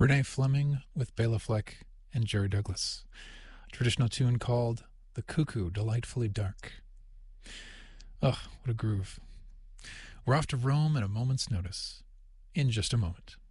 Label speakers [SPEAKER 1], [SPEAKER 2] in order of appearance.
[SPEAKER 1] Renee Fleming with Bela Fleck and Jerry Douglas. A traditional tune called The Cuckoo Delightfully Dark. Ugh, what a groove. We're off to Rome at a moment's notice. In just a moment.